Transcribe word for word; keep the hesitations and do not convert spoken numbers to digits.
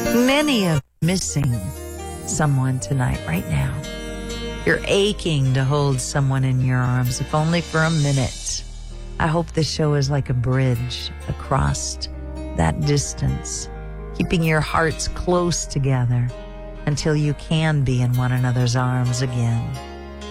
Many are missing someone tonight, right now. You're aching to hold someone in your arms, if only for a minute. I hope this show is like a bridge across that distance, keeping your hearts close together until you can be in one another's arms again.